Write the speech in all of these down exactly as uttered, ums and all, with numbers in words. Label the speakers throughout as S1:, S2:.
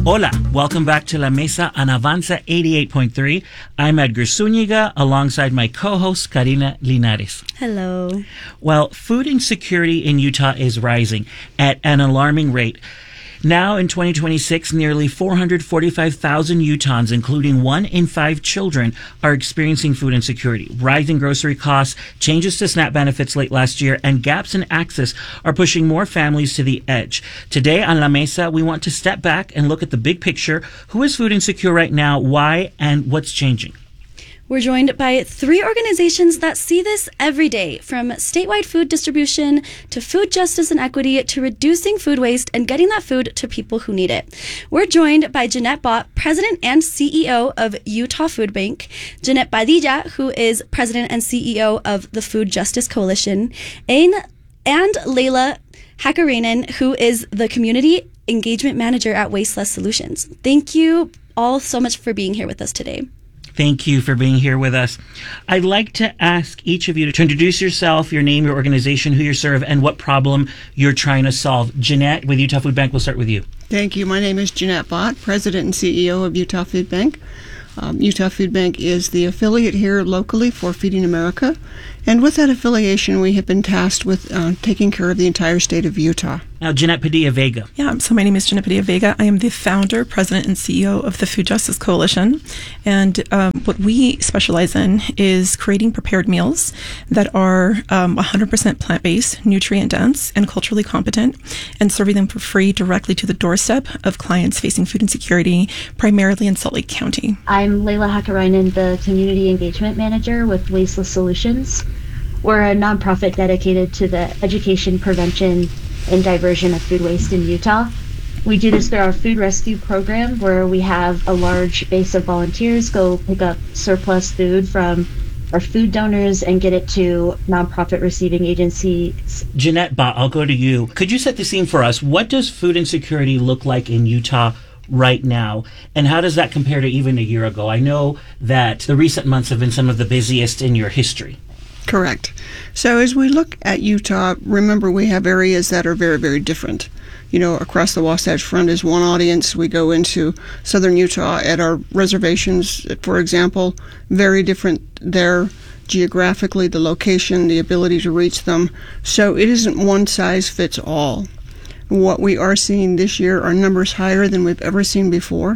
S1: Hola, welcome back to La Mesa on Avanza eighty-eight point three. I'm Edgar Zuniga alongside my co-host Karina Linares.
S2: Hello.
S1: Well, food insecurity in Utah is rising at an alarming rate. Now in twenty twenty-six, nearly four hundred forty-five thousand Utahns, including one in five children, are experiencing food insecurity. Rising grocery costs, changes to SNAP benefits late last year, and gaps in access are pushing more families to the edge. Today on La Mesa, we want to step back and look at the big picture. Who is food insecure right now, why, and what's changing?
S2: We're joined by three organizations that see this every day, from statewide food distribution to food justice and equity to reducing food waste and getting that food to people who need it. We're joined by Jeanette Bott, President and C E O of Utah Food Bank, Jeanette Padilla, who is President and C E O of the Food Justice Coalition, and, and Layla Hakarainen, who is the Community Engagement Manager at Wasteless Solutions. Thank you all so much for being here with us today.
S1: Thank you for being here with us. I'd like to ask each of you to introduce yourself, your name, your organization, who you serve, and what problem you're trying to solve. Jeanette, with Utah Food Bank, we'll start with you.
S3: Thank you. My name is Jeanette Bott, President and C E O of Utah Food Bank. Um, Utah Food Bank is the affiliate here locally for Feeding America. And with that affiliation, we have been tasked with uh, taking care of the entire state of Utah.
S1: Now, Jeanette Padilla Vega.
S4: Yeah, so my name is Jeanette Padilla Vega. I am the founder, president, and C E O of the Food Justice Coalition. And um, what we specialize in is creating prepared meals that are um, one hundred percent plant-based, nutrient-dense, and culturally competent, and serving them for free directly to the doorstep of clients facing food insecurity, primarily in Salt Lake County.
S5: I'm Layla Hakarainen, the Community Engagement Manager with Wasteless Solutions. We're a nonprofit dedicated to the education, prevention, and diversion of food waste in Utah. We do this through our food rescue program, where we have a large base of volunteers go pick up surplus food from our food donors and get it to nonprofit receiving agencies.
S1: Jeanette Bott, I'll go to you. Could you set the scene for us? What does food insecurity look like in Utah right now, and how does that compare to even a year ago? I know that the recent months have been some of the busiest in your history.
S3: Correct. So as we look at Utah, remember we have areas that are very, very different. You know, across the Wasatch Front is one audience. We go into southern Utah at our reservations, for example, very different there geographically, the location, the ability to reach them. So it isn't one size fits all. What we are seeing this year are numbers higher than we've ever seen before.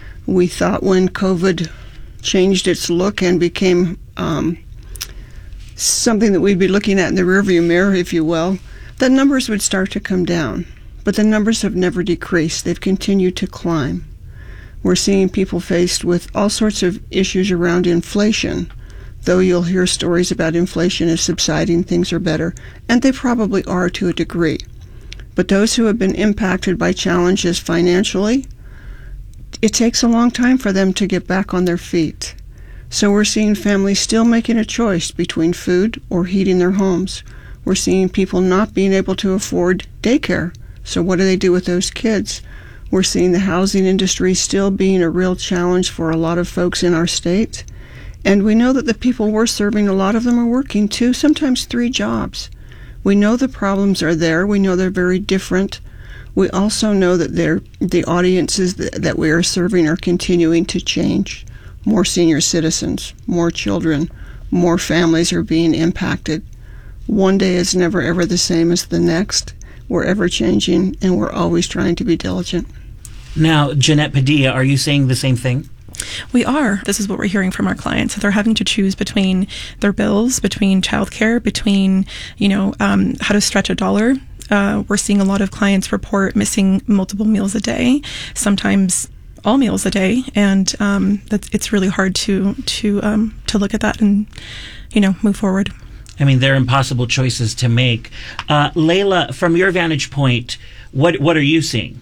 S3: We thought when COVID changed its look and became um, something that we'd be looking at in the rearview mirror, if you will, the numbers would start to come down. But the numbers have never decreased. They've continued to climb. We're seeing people faced with all sorts of issues around inflation. Though you'll hear stories about inflation is subsiding, things are better, and they probably are to a degree. But those who have been impacted by challenges financially, it takes a long time for them to get back on their feet. So we're seeing families still making a choice between food or heating their homes. We're seeing people not being able to afford daycare. So what do they do with those kids? We're seeing the housing industry still being a real challenge for a lot of folks in our state. And we know that the people we're serving, a lot of them are working two, sometimes three jobs. We know the problems are there. We know they're very different. We also know that they're, the audiences that, that we are serving are continuing to change. More senior citizens, more children, more families are being impacted. One day is never ever the same as the next. We're ever changing, and we're always trying to be diligent.
S1: Now, Jeanette Padilla, are you saying the same thing?
S4: We are. This is what we're hearing from our clients. They're having to choose between their bills, between childcare, between, you know, um, how to stretch a dollar. Uh, we're seeing a lot of clients report missing multiple meals a day, sometimes all meals a day, and um, that's, it's really hard to to um, to look at that and, you know, move forward.
S1: I mean, they're impossible choices to make. Uh, Layla, from your vantage point, what what are you seeing?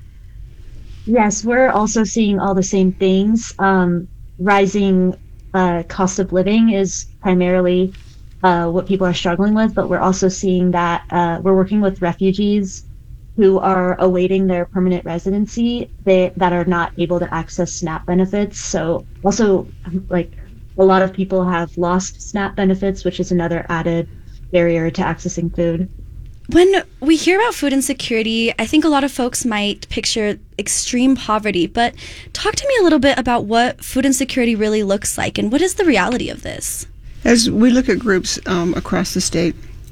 S5: Yes, we're also seeing all the same things. Um, rising uh, cost of living is primarily uh, what people are struggling with, but we're also seeing that uh, we're working with refugees who are awaiting their permanent residency they, that are not able to access SNAP benefits. So also, like, a lot of people have lost SNAP benefits, which is another added barrier to accessing food.
S2: When we hear about food insecurity, I think a lot of folks might picture extreme poverty, but talk to me a little bit about what food insecurity really looks like and what is the reality of this?
S3: As we look at groups um, across the state,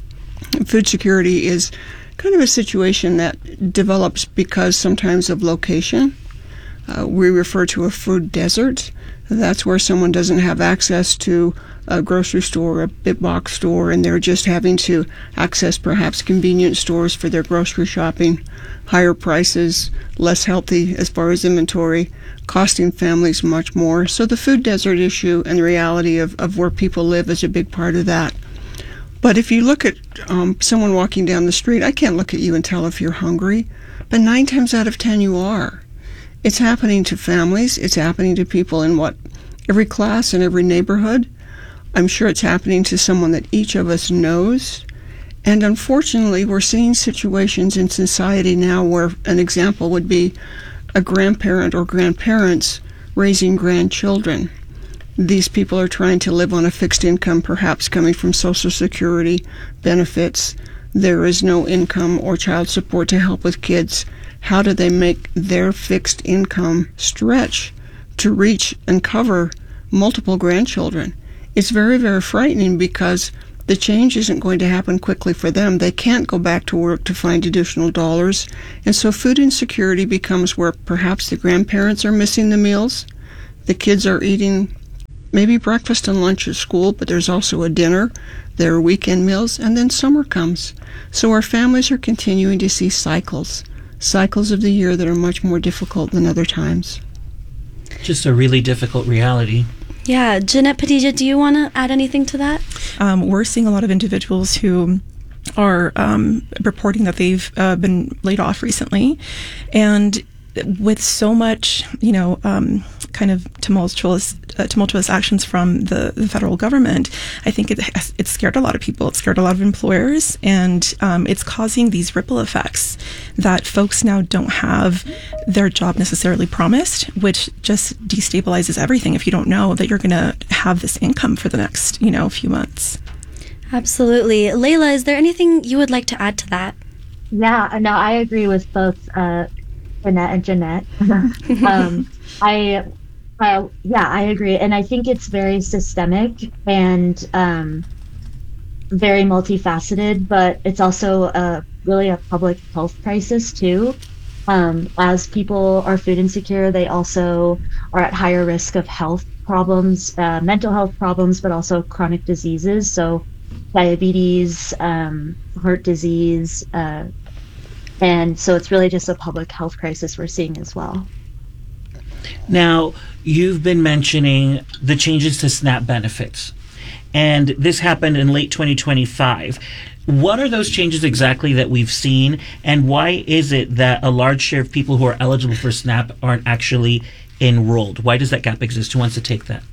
S3: food security is kind of a situation that develops because sometimes of location. Uh, we refer to a food desert. That's where someone doesn't have access to a grocery store, a big box store, and they're just having to access perhaps convenience stores for their grocery shopping, higher prices, less healthy as far as inventory, costing families much more. So the food desert issue and the reality of, of where people live is a big part of that. But if you look at um, someone walking down the street, I can't look at you and tell if you're hungry, but nine times out of ten you are. It's happening to families. It's happening to people in what? Every class and every neighborhood. I'm sure it's happening to someone that each of us knows. And unfortunately, we're seeing situations in society now where an example would be a grandparent or grandparents raising grandchildren. These people are trying to live on a fixed income, perhaps coming from Social Security benefits. There is no income or child support to help with kids. How do they make their fixed income stretch to reach and cover multiple grandchildren? It's very, very frightening because the change isn't going to happen quickly for them. They can't go back to work to find additional dollars. And so food insecurity becomes where perhaps the grandparents are missing the meals. The kids are eating maybe breakfast and lunch at school, but there's also a dinner. There are weekend meals, and then summer comes. So our families are continuing to see cycles, cycles of the year that are much more difficult than other times.
S1: Just a really difficult reality.
S2: Yeah, Jeanette Padilla, do you want to add anything to that?
S4: Um, we're seeing a lot of individuals who are um, reporting that they've uh, been laid off recently, and with so much, you know, um, kind of tumultuous, uh, tumultuous actions from the, the federal government, I think it it scared a lot of people. It scared a lot of employers, and um, it's causing these ripple effects that folks now don't have their job necessarily promised, which just destabilizes everything if you don't know that you're going to have this income for the next, you know, few months.
S2: Absolutely. Layla, is there anything you would like to add to that?
S5: Yeah, no, I agree with both uh, Jeanette and Jeanette. um, I, uh, yeah, I agree, and I think it's very systemic and um, very multifaceted, but it's also a, really a public health crisis too. Um, as people are food insecure, they also are at higher risk of health problems, uh, mental health problems, but also chronic diseases. So diabetes, um, heart disease, uh, and so it's really just a public health crisis we're seeing as well.
S1: Now, you've been mentioning the changes to SNAP benefits, and this happened in late twenty twenty-five. What are those changes exactly that we've seen, and why is it that a large share of people who are eligible for SNAP aren't actually enrolled? Why does that gap exist? Who wants to take that?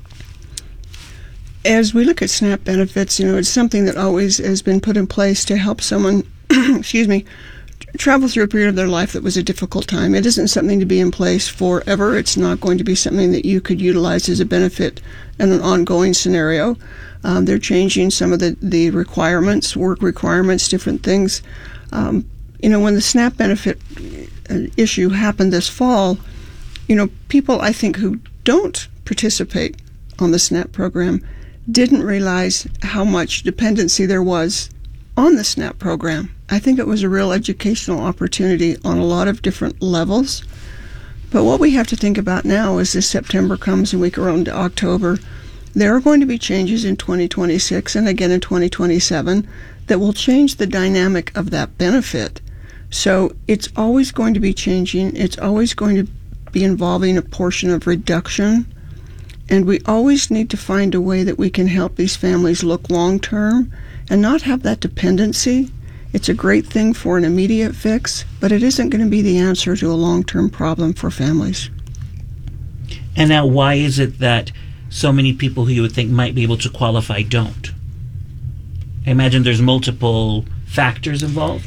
S3: As we look at SNAP benefits, you know, it's something that always has been put in place to help someone, excuse me, travel through a period of their life that was a difficult time. It isn't something to be in place forever. It's not going to be something that you could utilize as a benefit in an ongoing scenario. Um, they're changing some of the, the requirements, work requirements, different things. Um, you know, when the SNAP benefit issue happened this fall, you know, people, I think, who don't participate on the SNAP program didn't realize how much dependency there was on the SNAP program. I think it was a real educational opportunity on a lot of different levels. But what we have to think about now is as September comes and we go into October, there are going to be changes in twenty twenty-six and again in twenty twenty-seven that will change the dynamic of that benefit. So it's always going to be changing. It's always going to be involving a portion of reduction. And we always need to find a way that we can help these families look long term and not have that dependency. It's a great thing for an immediate fix, but it isn't going to be the answer to a long-term problem for families.
S1: And now, why is it that so many people who you would think might be able to qualify don't? I imagine there's multiple factors involved.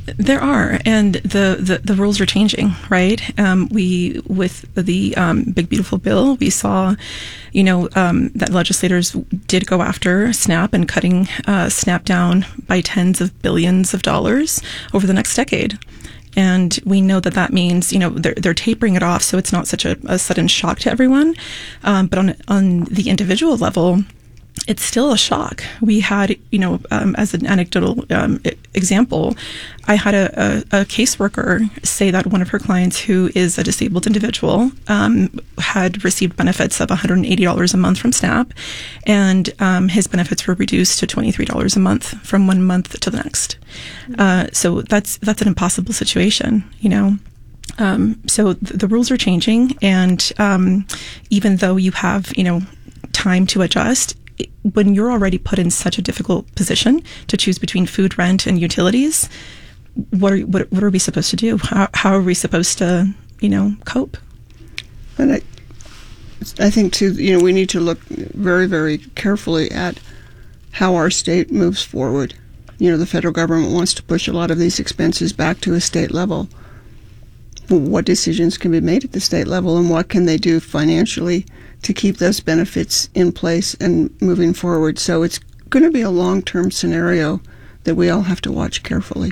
S4: There are, and the, the, the rules are changing, right? Um, we, with the um, Big Beautiful Bill, we saw, you know, um, that legislators did go after SNAP and cutting uh, SNAP down by tens of billions of dollars over the next decade. And we know that that means, you know, they're, they're tapering it off, so it's not such a, a sudden shock to everyone. Um, but on on the individual level, it's still a shock. We had, you know, um, as an anecdotal um, example, I had a, a, a caseworker say that one of her clients, who is a disabled individual, um, had received benefits of one hundred eighty dollars a month from SNAP, and um, his benefits were reduced to twenty-three dollars a month from one month to the next. Uh, so that's that's an impossible situation, you know. Um, so th- the rules are changing, and um, even though you have, you know, time to adjust, when you're already put in such a difficult position to choose between food, rent, and utilities, what are, what, what are we supposed to do? How, how are we supposed to, you know, cope?
S3: And I, I think, too, you know, we need to look very, very carefully at how our state moves forward. You know, the federal government wants to push a lot of these expenses back to a state level. What decisions can be made at the state level, and what can they do financially to keep those benefits in place and moving forward? So it's going to be a long-term scenario that we all have to watch carefully.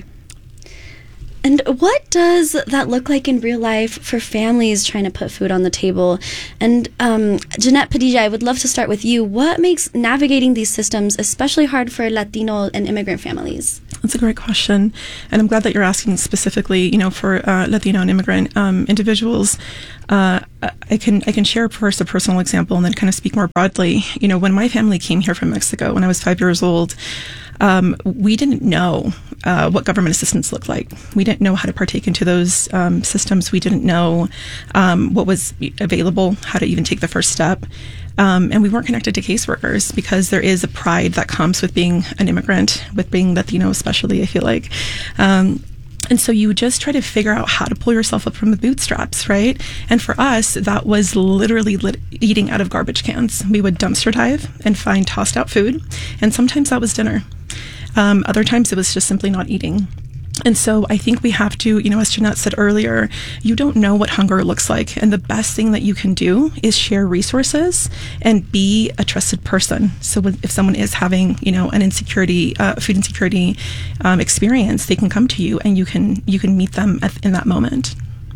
S2: And what does that look like in real life for families trying to put food on the table? And um, Jeanette Padilla, I would love to start with you. What makes navigating these systems especially hard for Latino and immigrant families?
S4: That's a great question, and I'm glad that you're asking specifically, you know, for uh, Latino and immigrant um, individuals. Uh, I can I can share first a personal example and then kind of speak more broadly. You know, when my family came here from Mexico when I was five years old, um, we didn't know uh, what government assistance looked like. We didn't know how to partake into those um, systems. We didn't know um, what was available, how to even take the first step. Um, and we weren't connected to caseworkers because there is a pride that comes with being an immigrant, with being Latino especially, I feel like. Um, and so you just try to figure out how to pull yourself up from the bootstraps, right? And for us, that was literally lit- eating out of garbage cans. We would dumpster dive and find tossed out food. And sometimes that was dinner. Um, other times it was just simply not eating. And so I think we have to, you know, as Jeanette said earlier, you don't know what hunger looks like. And the best thing that you can do is share resources and be a trusted person. So if someone is having, you know, an insecurity, uh, food insecurity um, experience, they can come to you and you can you can meet them at, in that moment.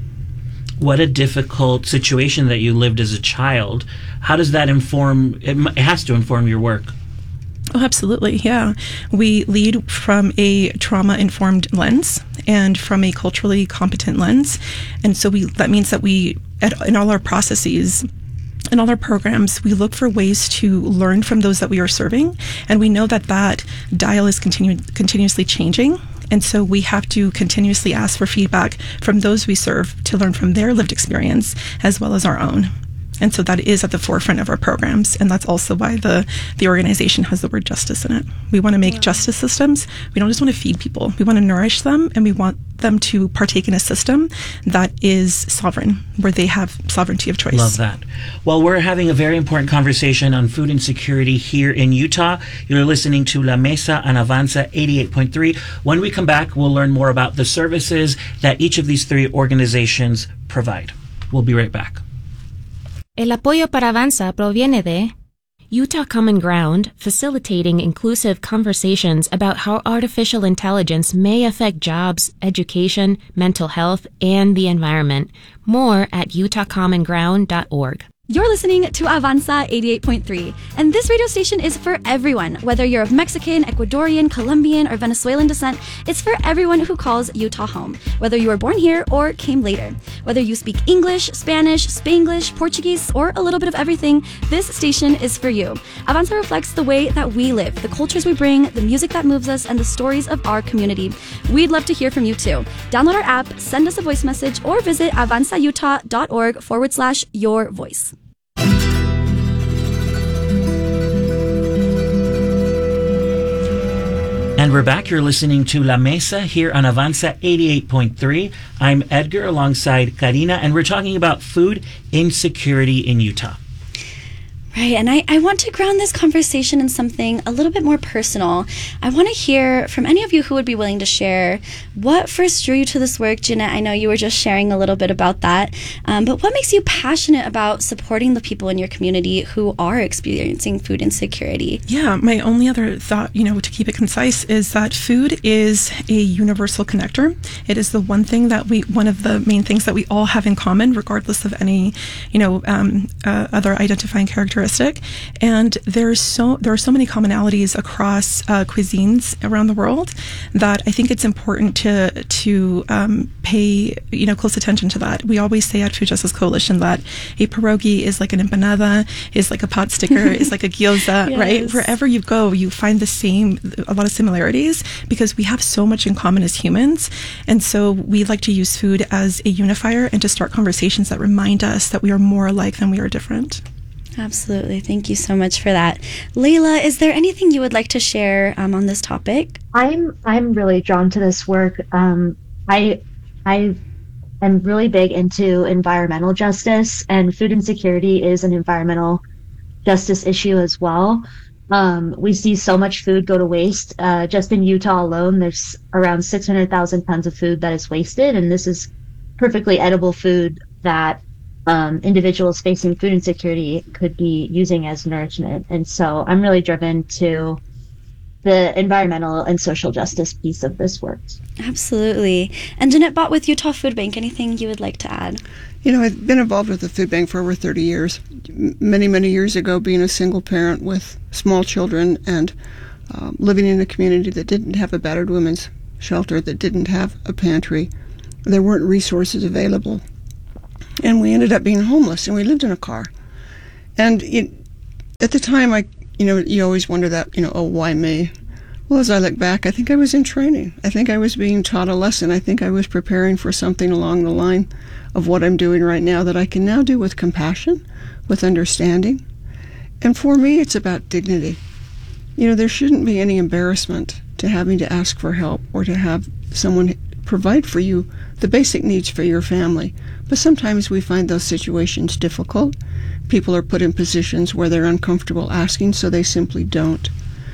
S1: What a difficult situation that you lived as a child. How does that inform, it, it has to inform your work?
S4: Oh, absolutely. Yeah. We lead from a trauma-informed lens and from a culturally competent lens. And so we that means that we, at, in all our processes, in all our programs, we look for ways to learn from those that we are serving. And we know that that dial is continu- continuously changing. And so we have to continuously ask for feedback from those we serve to learn from their lived experience as well as our own. And so that is at the forefront of our programs. And that's also why the, the organization has the word justice in it. We want to make wow. justice systems. We don't just want to feed people. We want to nourish them, and we want them to partake in a system that is sovereign, where they have sovereignty of choice.
S1: Love that. Well, we're having a very important conversation on food insecurity here in Utah. You're listening to La Mesa on Avanza eighty-eight point three. When we come back, we'll learn more about the services that each of these three organizations provide. We'll be right back.
S6: El apoyo para Avanza proviene de Utah Common Ground, facilitating inclusive conversations about how artificial intelligence may affect jobs, education, mental health, and the environment. More at utah common ground dot org.
S2: You're listening to Avanza eighty-eight point three, and this radio station is for everyone. Whether you're of Mexican, Ecuadorian, Colombian, or Venezuelan descent, it's for everyone who calls Utah home. Whether you were born here or came later. Whether you speak English, Spanish, Spanglish, Portuguese, or a little bit of everything, this station is for you. Avanza reflects the way that we live, the cultures we bring, the music that moves us, and the stories of our community. We'd love to hear from you too. Download our app, send us a voice message, or visit avanzautah.org forward slash your voice.
S1: And we're back. You're listening to La Mesa here on Avanza eighty-eight point three. I'm Edgar alongside Karina, and we're talking about food insecurity in Utah.
S2: Right, and I, I want to ground this conversation in something a little bit more personal. I want to hear from any of you who would be willing to share what first drew you to this work. Jeanette, I know you were just sharing a little bit about that, um, but what makes you passionate about supporting the people in your community who are experiencing food insecurity?
S4: Yeah, my only other thought, you know, to keep it concise, is that food is a universal connector. It is the one thing that we, one of the main things that we all have in common, regardless of any, you know, um, uh, other identifying characteristics. And there's so there are so many commonalities across uh, cuisines around the world that I think it's important to to um, pay you know close attention to that. We always say at Food Justice Coalition that a pierogi is like an empanada, is like a pot sticker, is like a gyoza,
S2: yes.
S4: right? Wherever you go, you find the same, a lot of similarities, because we have so much in common as humans. And so we like to use food as a unifier and to start conversations that remind us that we are more alike than we are different.
S2: Absolutely. Thank you so much for that. Layla, is there anything you would like to share um, on this topic?
S5: I'm I'm really drawn to this work. Um, I I am really big into environmental justice, and food insecurity is an environmental justice issue as well. Um, we see so much food go to waste. Uh, just in Utah alone, there's around six hundred thousand tons of food that is wasted, and this is perfectly edible food that Um, individuals facing food insecurity could be using as nourishment. And so I'm really driven to the environmental and social justice piece of this work.
S2: Absolutely. And Jeanette Bott with Utah Food Bank, anything you would like to add?
S3: You know, I've been involved with the food bank for over thirty years. M- many, many years ago, being a single parent with small children and um, living in a community that didn't have a battered women's shelter, that didn't have a pantry, there weren't resources available. And we ended up being homeless, and we lived in a car. And it, at the time, I, you know, you always wonder that, you know, oh, why me? Well, as I look back, I think I was in training. I think I was being taught a lesson. I think I was preparing for something along the line of what I'm doing right now that I can now do with compassion, with understanding. And for me, it's about dignity. You know, there shouldn't be any embarrassment to having to ask for help or to have someone provide for you the basic needs for your family. But sometimes we find those situations difficult. People are put in positions where they're uncomfortable asking, so they simply don't.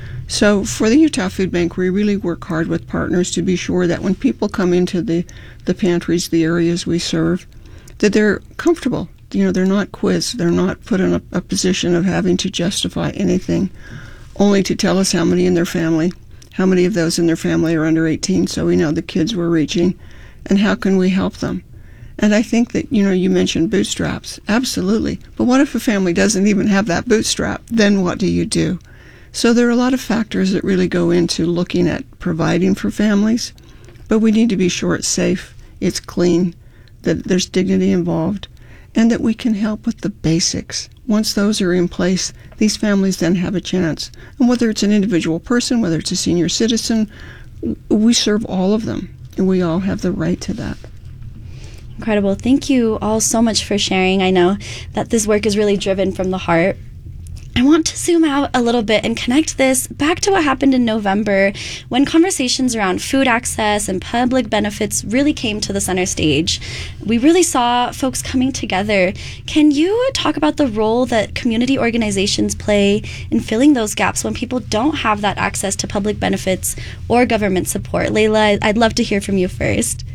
S3: So for the Utah Food Bank, we really work hard with partners to be sure that when people come into the, the pantries, the areas we serve, that they're comfortable. You know, they're not quizzed. They're not put in a, a position of having to justify anything, only to tell us how many in their family, how many of those in their family are under eighteen, so we know the kids we're reaching, and how can we help them. And I think that, you know, you mentioned bootstraps. Absolutely. But what if a family doesn't even have that bootstrap? Then what do you do? So there are a lot of factors that really go into looking at providing for families. But we need to be sure it's safe, it's clean, that there's dignity involved, and that we can help with the basics. Once those are in place, these families then have a chance. And whether it's an individual person, whether it's a senior citizen, we serve all of them, and we all have the right to that.
S2: Incredible. Thank you all so much for sharing. I know that this work is really driven from the heart. I want to zoom out a little bit and connect this back to what happened in November when conversations around food access and public benefits really came to the center stage. We really saw folks coming together. Can you talk about the role that community organizations play in filling those gaps when people don't have that access to public benefits or government support? Layla, I'd love to hear from you first.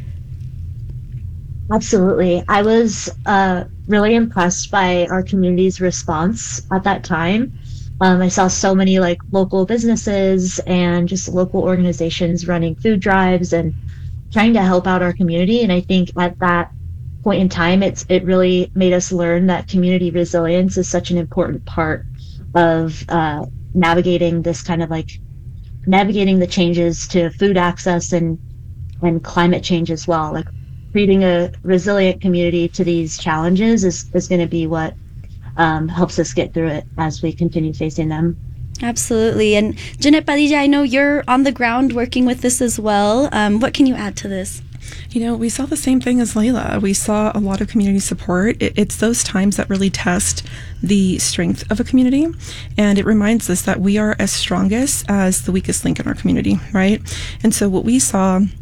S5: Absolutely. I was uh, really impressed by our community's response at that time. Um, I saw so many like local businesses and just local organizations running food drives and trying to help out our community. And I think at that point in time, it's it really made us learn that community resilience is such an important part of uh, navigating this kind of like navigating the changes to food access and and climate change as well. Like creating a resilient community to these challenges is, is going to be what um, helps us get through it as we continue facing them.
S2: Absolutely. And Jeanette Padilla, I know you're on the ground working with this as well. Um, what can you add to this?
S4: You know, we saw the same thing as Layla. We saw a lot of community support. It, it's those times that really test the strength of a community. And it reminds us that we are as strongest as the weakest link in our community, right? And so what we saw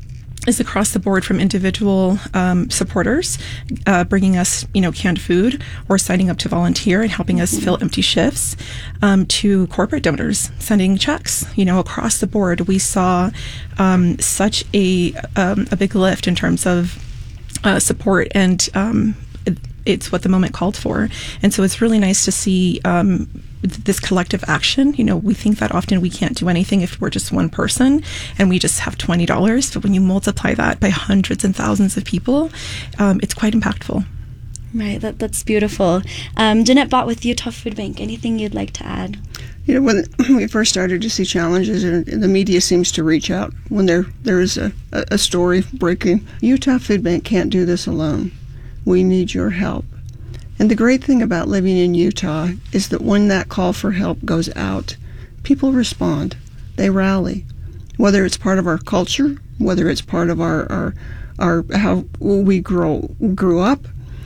S4: is across the board, from individual um, supporters uh, bringing us, you know, canned food or signing up to volunteer and helping us fill empty shifts, um, to corporate donors sending checks. You know, across the board, we saw um, such a um, a big lift in terms of uh, support, and um, it, it's what the moment called for. And so it's really nice to see Um, this collective action. You know, we think that often we can't do anything if we're just one person and we just have twenty dollars. But when you multiply that by hundreds and thousands of people, um, it's quite impactful.
S2: Right, that, that's beautiful. Um, Jeanette Bott with Utah Food Bank, anything you'd like to add?
S3: You know, when we first started to see challenges, and the media seems to reach out when there there is a, a story breaking. Utah Food Bank can't do this alone. We need your help. And the great thing about living in Utah is that when that call for help goes out, people respond. They rally. Whether it's part of our culture, whether it's part of our our, our how we grow grew up.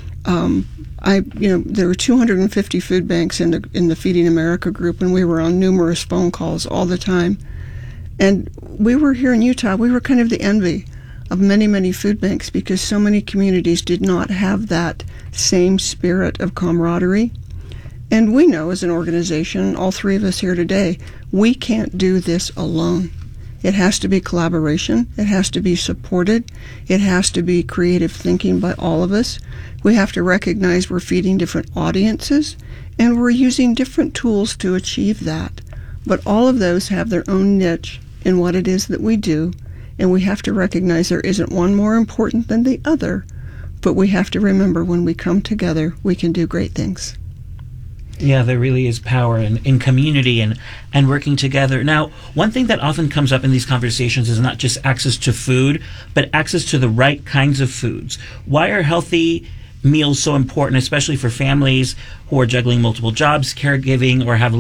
S3: Um, I you know there were two hundred fifty food banks in the in the Feeding America group, and we were on numerous phone calls all the time. And we were here in Utah. We were kind of the envy of many, many food banks because so many communities did not have that same spirit of camaraderie. And we know as an organization, all three of us here today, we can't do this alone. It has to be collaboration. It has to be supported. It has to be creative thinking by all of us. We have to recognize we're feeding different audiences and we're using different tools to achieve that. But all of those have their own niche in what it is that we do. And we have to recognize there isn't one more important than the other, but we have to remember when we come together, we can do great things.
S1: Yeah, there really is power in, in community and, and working together. Now, one thing that often comes up in these conversations is not just access to food, but access to the right kinds of foods. Why are healthy meals so important, especially for families who are juggling multiple jobs, caregiving, or have